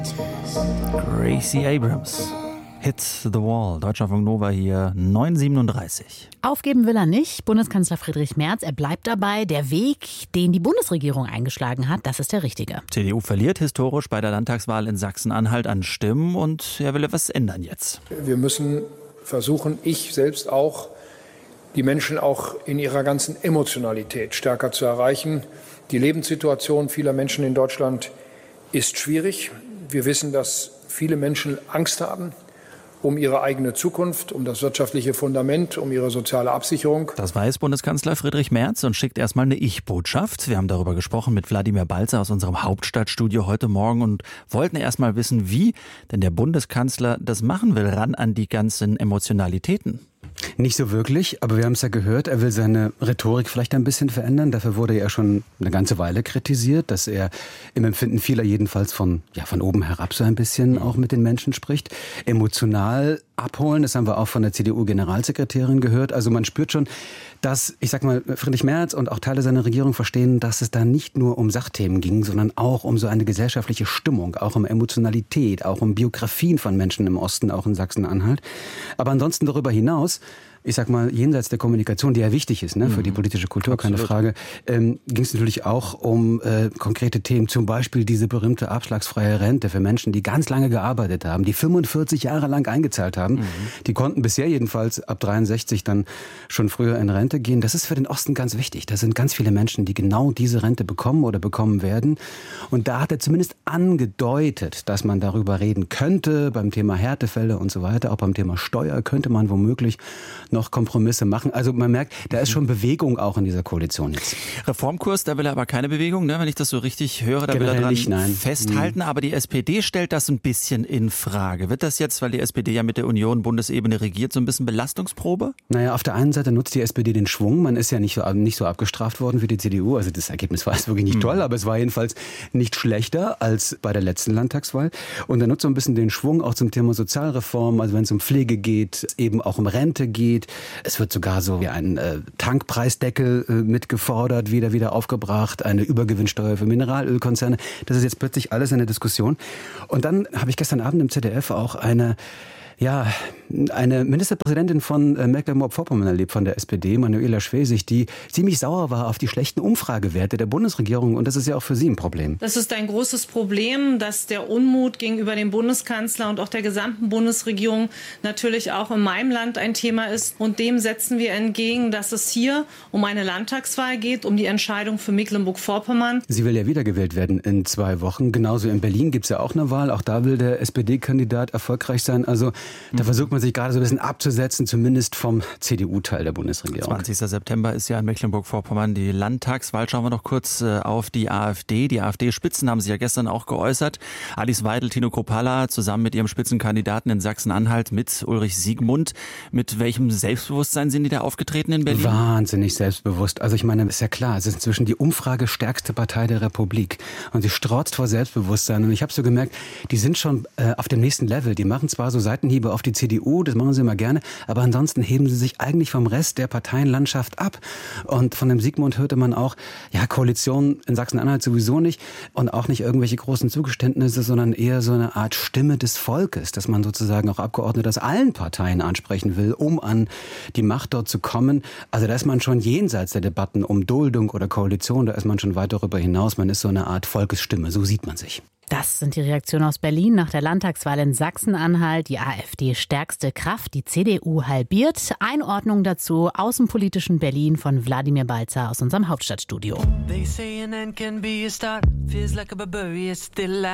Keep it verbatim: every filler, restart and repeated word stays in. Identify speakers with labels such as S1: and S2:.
S1: Gracie Abrams. Hit the Wall. Deutschlandfunk Nova hier, neun Uhr siebenunddreißig.
S2: Aufgeben will er nicht. Bundeskanzler Friedrich Merz, er bleibt dabei. Der Weg, den die Bundesregierung eingeschlagen hat, das ist der richtige.
S1: C D U verliert historisch bei der Landtagswahl in Sachsen-Anhalt an Stimmen und er will etwas ändern jetzt.
S3: Wir müssen versuchen, ich selbst auch, die Menschen auch in ihrer ganzen Emotionalität stärker zu erreichen. Die Lebenssituation vieler Menschen in Deutschland ist schwierig. Wir wissen, dass viele Menschen Angst haben um ihre eigene Zukunft, um das wirtschaftliche Fundament, um ihre soziale Absicherung.
S1: Das weiß Bundeskanzler Friedrich Merz und schickt erstmal eine Ich-Botschaft. Wir haben darüber gesprochen mit Wladimir Balzer aus unserem Hauptstadtstudio heute Morgen und wollten erstmal wissen, wie denn der Bundeskanzler das machen will, ran an die ganzen Emotionalitäten.
S4: Nicht so wirklich, aber wir haben es ja gehört, er will seine Rhetorik vielleicht ein bisschen verändern. Dafür wurde er schon eine ganze Weile kritisiert, dass er im Empfinden vieler jedenfalls von, ja, von oben herab so ein bisschen auch mit den Menschen spricht. Emotional abholen, das haben wir auch von der C D U-Generalsekretärin gehört. Also man spürt schon, dass, ich sag mal, Friedrich Merz und auch Teile seiner Regierung verstehen, dass es da nicht nur um Sachthemen ging, sondern auch um so eine gesellschaftliche Stimmung, auch um Emotionalität, auch um Biografien von Menschen im Osten, auch in Sachsen-Anhalt. Aber ansonsten darüber hinaus, ich sag mal, jenseits der Kommunikation, die ja wichtig ist, ne, für die politische Kultur, keine Frage, ähm, ging es natürlich auch um äh, konkrete Themen, zum Beispiel diese berühmte abschlagsfreie Rente für Menschen, die ganz lange gearbeitet haben, die fünfundvierzig Jahre lang eingezahlt haben. Mhm. Die konnten bisher jedenfalls ab dreiundsechzig dann schon früher in Rente gehen. Das ist für den Osten ganz wichtig. Da sind ganz viele Menschen, die genau diese Rente bekommen oder bekommen werden. Und da hat er zumindest angedeutet, dass man darüber reden könnte, beim Thema Härtefälle und so weiter, auch beim Thema Steuer könnte man womöglich noch Kompromisse machen. Also man merkt, da ist schon Bewegung auch in dieser Koalition jetzt.
S1: Reformkurs, da will er aber keine Bewegung, ne? Wenn ich das so richtig höre, da
S4: Generell
S1: will er dran
S4: nicht, nein.
S1: festhalten. Mhm. Aber die S P D stellt das ein bisschen in Frage. Wird das jetzt, weil die S P D ja mit der Union Bundesebene regiert, so ein bisschen Belastungsprobe?
S4: Naja, auf der einen Seite nutzt die S P D den Schwung. Man ist ja nicht so, nicht so abgestraft worden wie die C D U. Also das Ergebnis war jetzt wirklich nicht mhm. toll, aber es war jedenfalls nicht schlechter als bei der letzten Landtagswahl. Und er nutzt so ein bisschen den Schwung auch zum Thema Sozialreform, also wenn es um Pflege geht, eben auch um Rente geht. Es wird sogar so wie ein äh, Tankpreisdeckel äh, mitgefordert, wieder wieder aufgebracht, eine Übergewinnsteuer für Mineralölkonzerne. Das ist jetzt plötzlich alles in der Diskussion. Und dann habe ich gestern Abend im Z D F auch eine Ja, eine Ministerpräsidentin von Mecklenburg-Vorpommern erlebt, von der S P D, Manuela Schwesig, die ziemlich sauer war auf die schlechten Umfragewerte der Bundesregierung. Und das ist ja auch für sie ein Problem.
S5: Das ist ein großes Problem, dass der Unmut gegenüber dem Bundeskanzler und auch der gesamten Bundesregierung natürlich auch in meinem Land ein Thema ist. Und dem setzen wir entgegen, dass es hier um eine Landtagswahl geht, um die Entscheidung für Mecklenburg-Vorpommern.
S4: Sie will ja wiedergewählt werden in zwei Wochen. Genauso in Berlin gibt es ja auch eine Wahl. Auch da will der S P D-Kandidat erfolgreich sein. Also da versucht man sich gerade so ein bisschen abzusetzen, zumindest vom C D U-Teil der Bundesregierung.
S1: zwanzigster September ist ja in Mecklenburg-Vorpommern die Landtagswahl. Schauen wir noch kurz äh, auf die AfD. Die AfD-Spitzen haben sich ja gestern auch geäußert. Alice Weidel, Tino Kruppalla zusammen mit ihrem Spitzenkandidaten in Sachsen-Anhalt mit Ulrich Siegmund. Mit welchem Selbstbewusstsein sind die da aufgetreten in Berlin?
S4: Wahnsinnig selbstbewusst. Also ich meine, ist ja klar, es ist inzwischen die umfragestärkste Partei der Republik. Und sie strotzt vor Selbstbewusstsein. Und ich habe so gemerkt, die sind schon äh, auf dem nächsten Level. Die machen zwar so Seitenhiebe auf die C D U, das machen sie immer gerne, aber ansonsten heben sie sich eigentlich vom Rest der Parteienlandschaft ab. Und von dem Siegmund hörte man auch, ja, Koalition in Sachsen-Anhalt sowieso nicht und auch nicht irgendwelche großen Zugeständnisse, sondern eher so eine Art Stimme des Volkes, dass man sozusagen auch Abgeordnete aus allen Parteien ansprechen will, um an die Macht dort zu kommen. Also da ist man schon jenseits der Debatten um Duldung oder Koalition, da ist man schon weit darüber hinaus. Man ist so eine Art Volkesstimme, so sieht man sich.
S2: Das sind die Reaktionen aus Berlin nach der Landtagswahl in Sachsen-Anhalt. Die AfD stärkste Kraft, die C D U halbiert. Einordnung dazu außenpolitischen Berlin von Wladimir Balzer aus unserem Hauptstadtstudio.